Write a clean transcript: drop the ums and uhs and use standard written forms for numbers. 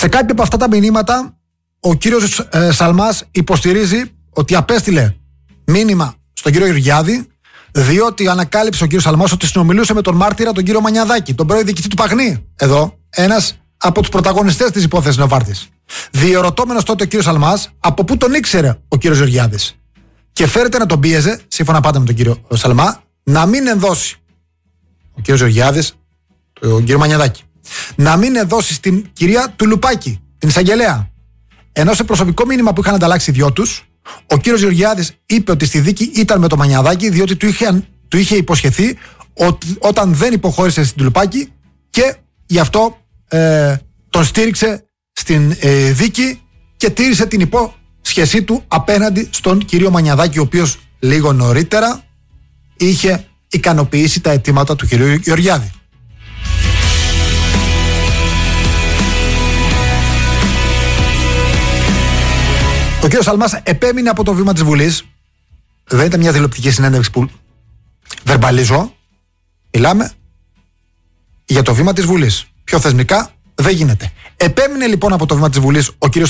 Σε κάποια από αυτά τα μηνύματα ο κύριος Σαλμάς υποστηρίζει ότι απέστειλε μήνυμα στον κύριο Γεωργιάδη, διότι ανακάλυψε ο κύριος Σαλμάς ότι συνομιλούσε με τον μάρτυρα τον κύριο Μανιαδάκη, τον πρώην διοικητή του Παγνή. Εδώ, ένας από τους πρωταγωνιστές της υπόθεσης Νεοφάρτης. Διερωτώμενος τότε ο κύριος Σαλμάς από πού τον ήξερε ο κύριος Γεωργιάδης. Και φέρεται να τον πίεζε, σύμφωνα πάντα με τον κύριο Σαλμά, να μην ενδώσει ο κύριος Γεωργιάδης, τον κύριο Μανιαδάκη, να μην ενδώσει στην κυρία Τουλουπάκη, την εισαγγελέα. Ενώ σε προσωπικό μήνυμα που είχαν ανταλλάξει οι δυο τους, ο κύριος Γεωργιάδης είπε ότι στη δίκη ήταν με το Μανιαδάκη, διότι του είχε υποσχεθεί ότι όταν δεν υποχώρησε στην Τουλουπάκη, και γι' αυτό τον στήριξε στην δίκη και τήρησε την υπόσχεσή του απέναντι στον κύριο Μανιαδάκη, ο οποίος λίγο νωρίτερα είχε ικανοποιήσει τα αιτήματα του κυρίου Γεωργιάδη. Ο κύριος Σαλμάς επέμεινε από το βήμα της Βουλής. Δεν ήταν μια τηλεοπτική συνέντευξη που βερμπαλίζω. Μιλάμε για το βήμα της Βουλής. Πιο θεσμικά δεν γίνεται. Επέμεινε λοιπόν από το βήμα της Βουλής ο κύριος